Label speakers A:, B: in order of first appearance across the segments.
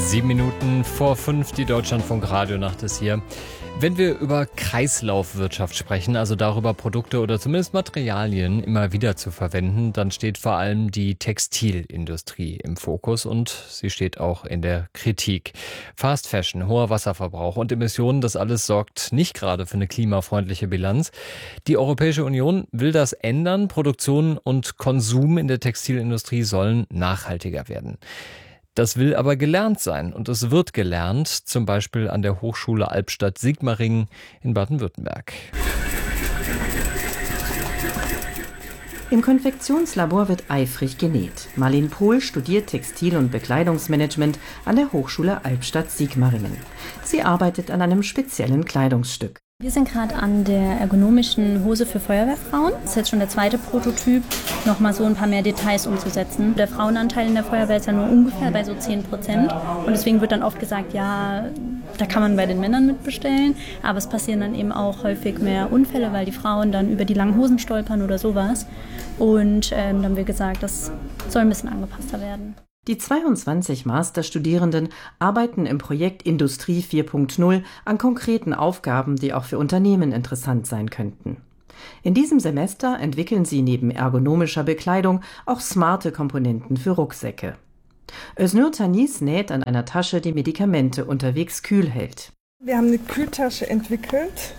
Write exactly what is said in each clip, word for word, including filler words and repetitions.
A: Sieben Minuten vor fünf, die Deutschlandfunk-Radionacht ist hier. Wenn wir über Kreislaufwirtschaft sprechen, also darüber, Produkte oder zumindest Materialien immer wieder zu verwenden, dann steht vor allem die Textilindustrie im Fokus und sie steht auch in der Kritik. Fast Fashion, hoher Wasserverbrauch und Emissionen, das alles sorgt nicht gerade für eine klimafreundliche Bilanz. Die Europäische Union will das ändern. Produktion und Konsum in der Textilindustrie sollen nachhaltiger werden. Das will aber gelernt sein und es wird gelernt, zum Beispiel an der Hochschule Albstadt-Sigmaringen in Baden-Württemberg.
B: Im Konfektionslabor wird eifrig genäht. Marlene Pohl studiert Textil- und Bekleidungsmanagement an der Hochschule Albstadt-Sigmaringen. Sie arbeitet an einem speziellen Kleidungsstück.
C: Wir sind gerade an der ergonomischen Hose für Feuerwehrfrauen. Das ist jetzt schon der zweite Prototyp, nochmal so ein paar mehr Details umzusetzen. Der Frauenanteil in der Feuerwehr ist ja nur ungefähr bei so zehn Prozent. Und deswegen wird dann oft gesagt, ja, da kann man bei den Männern mitbestellen. Aber es passieren dann eben auch häufig mehr Unfälle, weil die Frauen dann über die langen Hosen stolpern oder sowas. Und ähm, dann haben wir gesagt, das soll ein bisschen angepasster werden.
B: Die zweiundzwanzig Masterstudierenden arbeiten im Projekt Industrie vier Punkt null an konkreten Aufgaben, die auch für Unternehmen interessant sein könnten. In diesem Semester entwickeln sie neben ergonomischer Bekleidung auch smarte Komponenten für Rucksäcke. Öznur Tanis näht an einer Tasche, die Medikamente unterwegs kühl hält.
D: Wir haben eine Kühltasche entwickelt.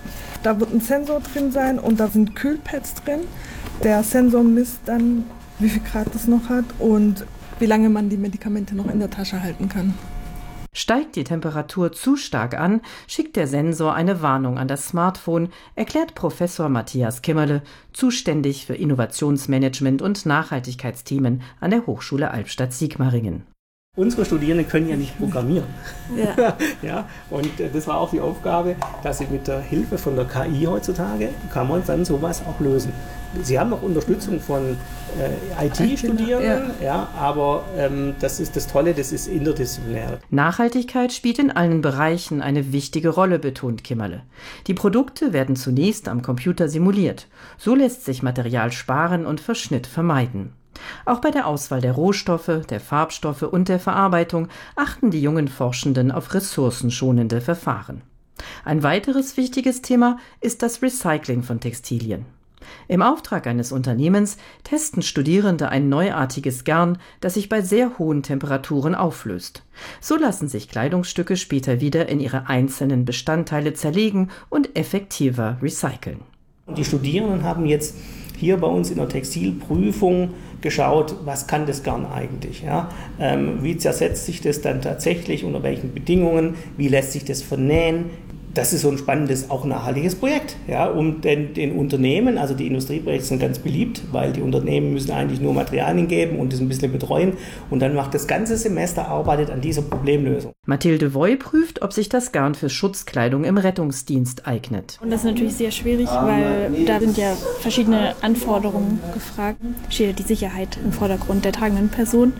D: Da wird ein Sensor drin sein und da sind Kühlpads drin. Der Sensor misst dann, wie viel Grad es noch hat und wie lange man die Medikamente noch in der Tasche halten kann.
B: Steigt die Temperatur zu stark an, schickt der Sensor eine Warnung an das Smartphone, erklärt Professor Matthias Kimmerle, zuständig für Innovationsmanagement und Nachhaltigkeitsthemen an der Hochschule Albstadt-Sigmaringen.
E: Unsere Studierenden können ja nicht programmieren. Ja. ja, und das war auch die Aufgabe, dass sie mit der Hilfe von der K I heutzutage, kann man dann sowas auch lösen. Sie haben noch Unterstützung von äh, I T-Studierenden, ja. ja, aber ähm, das ist das Tolle, das ist interdisziplinär.
B: Nachhaltigkeit spielt in allen Bereichen eine wichtige Rolle, betont Kimmerle. Die Produkte werden zunächst am Computer simuliert. So lässt sich Material sparen und Verschnitt vermeiden. Auch bei der Auswahl der Rohstoffe, der Farbstoffe und der Verarbeitung achten die jungen Forschenden auf ressourcenschonende Verfahren. Ein weiteres wichtiges Thema ist das Recycling von Textilien. Im Auftrag eines Unternehmens testen Studierende ein neuartiges Garn, das sich bei sehr hohen Temperaturen auflöst. So lassen sich Kleidungsstücke später wieder in ihre einzelnen Bestandteile zerlegen und effektiver recyceln.
E: Die Studierenden haben jetzt hier bei uns in der Textilprüfung geschaut, was kann das Garn eigentlich? Ja? Ähm, wie zersetzt sich das dann tatsächlich, unter welchen Bedingungen, wie lässt sich das vernähen? Das ist so ein spannendes, auch nachhaltiges Projekt. Ja, um den, den Unternehmen, also die Industrieprojekte sind ganz beliebt, weil die Unternehmen müssen eigentlich nur Materialien geben und das ein bisschen betreuen. Und dann macht das ganze Semester arbeitet an dieser Problemlösung.
B: Mathilde Voy prüft, ob sich das Garn für Schutzkleidung im Rettungsdienst eignet.
F: Und das ist natürlich sehr schwierig, weil da sind ja verschiedene Anforderungen gefragt. Steht ja die Sicherheit im Vordergrund der tragenden Person.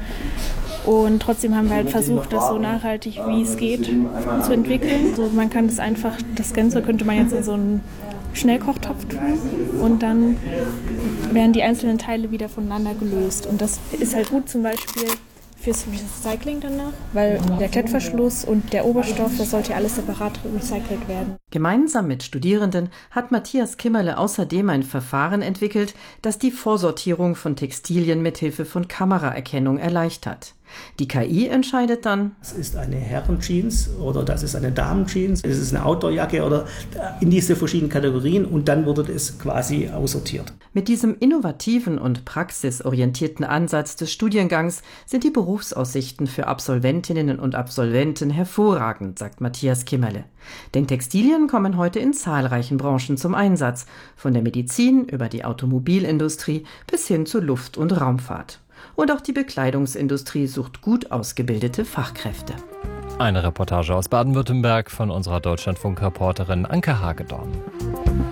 F: Und trotzdem haben wir halt versucht, das so nachhaltig wie es geht zu entwickeln. So, man kann das einfach, das Ganze könnte man jetzt in so einen Schnellkochtopf tun und dann werden die einzelnen Teile wieder voneinander gelöst. Und das ist halt gut zum Beispiel fürs Recycling danach, weil der Klettverschluss und der Oberstoff, das sollte ja alles separat recycelt werden.
B: Gemeinsam mit Studierenden hat Matthias Kimmerle außerdem ein Verfahren entwickelt, das die Vorsortierung von Textilien mithilfe von Kameraerkennung erleichtert. Die K I entscheidet dann,
E: das ist eine Herrenjeans oder das ist eine Damenjeans, das ist eine Outdoorjacke oder in diese verschiedenen Kategorien und dann wurde das quasi aussortiert.
B: Mit diesem innovativen und praxisorientierten Ansatz des Studiengangs sind die Berufsaussichten für Absolventinnen und Absolventen hervorragend, sagt Matthias Kimmerle. Denn Textilien kommen heute in zahlreichen Branchen zum Einsatz, von der Medizin über die Automobilindustrie bis hin zur Luft- und Raumfahrt. Und auch die Bekleidungsindustrie sucht gut ausgebildete Fachkräfte.
A: Eine Reportage aus Baden-Württemberg von unserer Deutschlandfunk-Reporterin Anke Hagedorn.